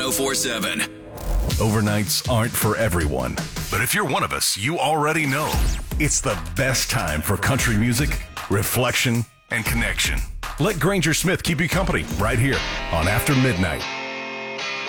1047. Overnights aren't for everyone, but if you're one of us, you already know it's the best time for country music, reflection, and connection. Let Granger Smith keep you company right here on After Midnight.